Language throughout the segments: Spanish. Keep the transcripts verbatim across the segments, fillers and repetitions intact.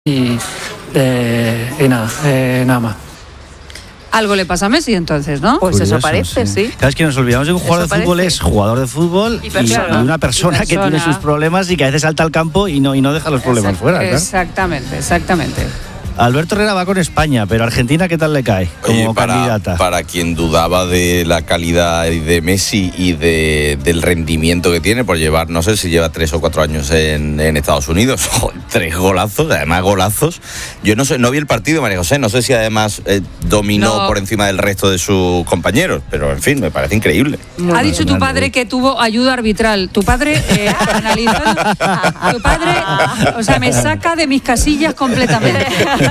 y, eh, y nada, eh, nada más. Algo le pasa a Messi entonces, ¿no? Pues Curioso, eso parece, sí. sí. Claro, es que nos olvidamos de que un jugador Eso de fútbol parece. es jugador de fútbol y, Y persona. y una persona, Y persona. que tiene sus problemas y que a veces salta al campo y no, y no deja los problemas Exact- fuera. Claro. Exactamente, exactamente. Alberto Herrera va con España, pero Argentina, ¿qué tal le cae como Oye, para, candidata? para quien dudaba de la calidad de Messi y de, del rendimiento que tiene por llevar, no sé si lleva tres o cuatro años en, en Estados Unidos, tres golazos, además golazos. Yo no sé, no vi el partido, María José, no sé si además eh, dominó No. por encima del resto de sus compañeros, pero en fin, me parece increíble. Muy ha dicho tu padre que tuvo ayuda arbitral. Tu padre eh, analizó. Tu padre, o sea, me saca de mis casillas completamente.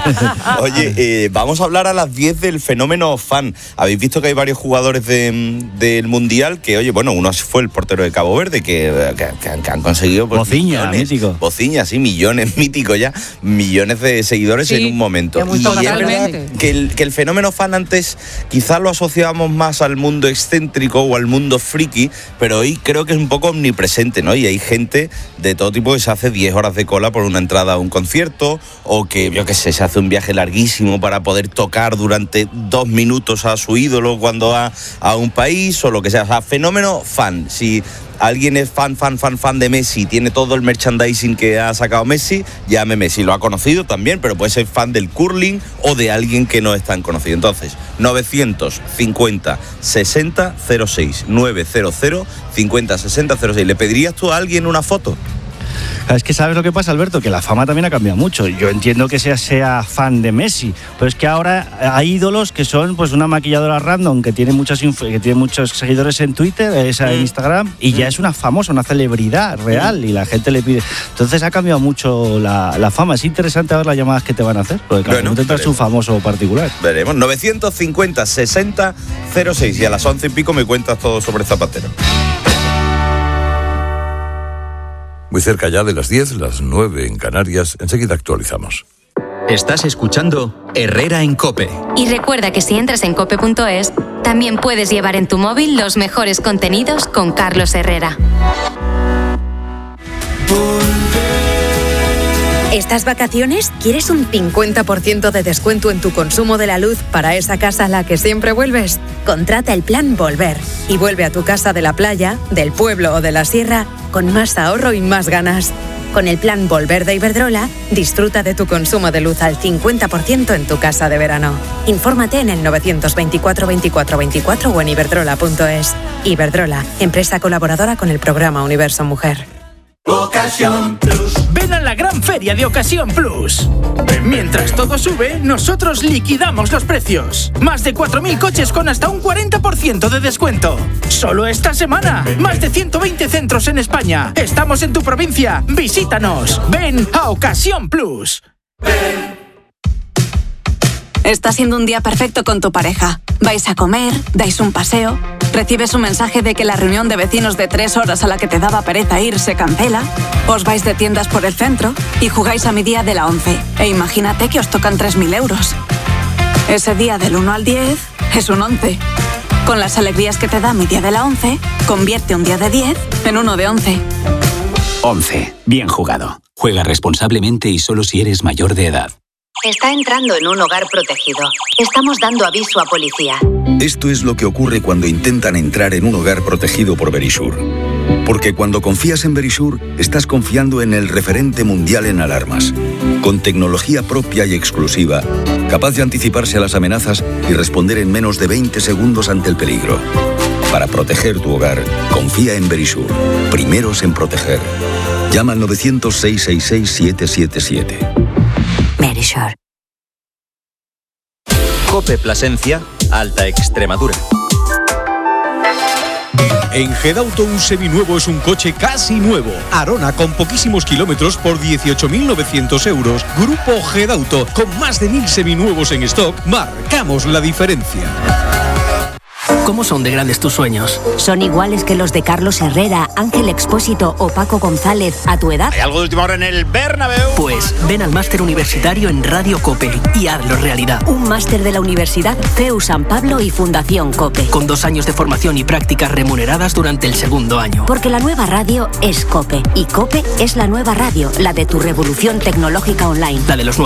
Oye, eh, vamos a hablar a las diez del fenómeno fan. Habéis visto que hay varios jugadores de, del Mundial que, oye, bueno, uno fue el portero de Cabo Verde, que, que, que han, que han conseguido... Pues, Bociña, millones, mítico. Bociña, sí, millones, mítico ya, millones de seguidores Sí, en un momento. muy Y es verdad totalmente. que el, que el fenómeno fan antes quizás lo asociábamos más al mundo excéntrico o al mundo friki, pero hoy creo que es un poco omnipresente, ¿no? Y hay gente de todo tipo que se hace diez horas de cola por una entrada a un concierto, o que, yo qué sé, se hace un viaje larguísimo para poder tocar durante dos minutos a su ídolo cuando va a un país, o lo que sea. O sea, fenómeno fan. Si alguien es fan, fan, fan, fan de Messi, tiene todo el merchandising que ha sacado Messi, llame Messi. Lo ha conocido también, pero puede ser fan del curling o de alguien que no es tan conocido. Entonces, novecientos cincuenta sesenta cero seis, novecientos cincuenta sesenta cero seis. ¿Le pedirías tú a alguien una foto? Es que ¿sabes lo que pasa, Alberto? Que la fama también ha cambiado mucho. Yo entiendo que sea, sea fan de Messi, pero es que ahora hay ídolos que son pues una maquilladora random que tiene muchos, inf- que tiene muchos seguidores en Twitter, esa en Instagram, y ya es una famosa, una celebridad real, y la gente le pide. Entonces ha cambiado mucho la, la fama. Es interesante ver las llamadas que te van a hacer, porque cada Bueno, uno tendrá su veremos. famoso particular. Veremos. novecientos cincuenta sesenta cero seis, y a las once y pico me cuentas todo sobre Zapatero. Muy cerca ya de las diez, las nueve en Canarias. Enseguida actualizamos. Estás escuchando Herrera en COPE. Y recuerda que si entras en cope punto es, también puedes llevar en tu móvil los mejores contenidos con Carlos Herrera. ¿Estas vacaciones quieres un cincuenta por ciento de descuento en tu consumo de la luz para esa casa a la que siempre vuelves? Contrata el plan Volver y vuelve a tu casa de la playa, del pueblo o de la sierra con más ahorro y más ganas. Con el plan Volver de Iberdrola, disfruta de tu consumo de luz al cincuenta por ciento en tu casa de verano. Infórmate en el novecientos veinticuatro veinticuatro veinticuatro o en iberdrola punto es. Iberdrola, empresa colaboradora con el programa Universo Mujer. Ocasión Plus. Ven a la gran feria de Ocasión Plus. Mientras todo sube, nosotros liquidamos los precios. Más de cuatro mil coches con hasta un cuarenta por ciento de descuento. Solo esta semana. Más de ciento veinte centros en España. Estamos en tu provincia. Visítanos. Ven a Ocasión Plus. Está siendo un día perfecto con tu pareja. Vais a comer, dais un paseo, recibes un mensaje de que la reunión de vecinos de tres horas a la que te daba pereza ir se cancela, os vais de tiendas por el centro y jugáis a mi día de la once. E imagínate que os tocan tres mil euros. Ese día del uno al diez es un once. Con las alegrías que te da mi día de la once, convierte un día de diez en uno de once. once. Bien jugado. Juega responsablemente y solo si eres mayor de edad. Está entrando en un hogar protegido. Estamos dando aviso a policía. Esto es lo que ocurre cuando intentan entrar en un hogar protegido por Verisure. Porque cuando confías en Verisure, estás confiando en el referente mundial en alarmas. Con tecnología propia y exclusiva, capaz de anticiparse a las amenazas y responder en menos de veinte segundos ante el peligro. Para proteger tu hogar, confía en Verisure. Primeros en proteger. Llama al novecientos, seiscientos sesenta y seis, siete siete siete. Verisure. COPE Plasencia, Alta Extremadura. En Gedauto un seminuevo es un coche casi nuevo. Arona con poquísimos kilómetros por dieciocho mil novecientos euros. Grupo Gedauto con más de mil seminuevos en stock. Marcamos la diferencia. ¿Cómo son de grandes tus sueños? ¿Son iguales que los de Carlos Herrera, Ángel Expósito o Paco González a tu edad? ¿Hay algo de última hora en el Bernabéu? Pues ven al máster universitario en Radio COPE y hazlo realidad. Un máster de la Universidad C E U San Pablo y Fundación COPE. Con dos años de formación y prácticas remuneradas durante el segundo año. Porque la nueva radio es COPE y COPE es la nueva radio, la de tu revolución tecnológica online. La de los nuevos